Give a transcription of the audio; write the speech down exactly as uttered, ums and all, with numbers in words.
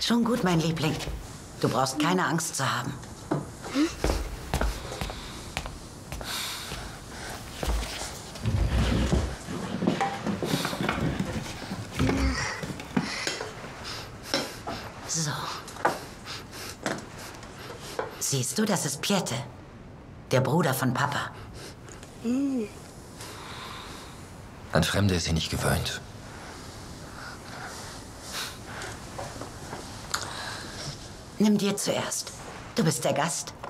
Schon gut, mein Liebling. Du brauchst keine Angst zu haben. Hm? So. Siehst du, das ist Piete, der Bruder von Papa. Hm. An Fremde ist sie nicht gewöhnt. Nimm dir zuerst. Du bist der Gast.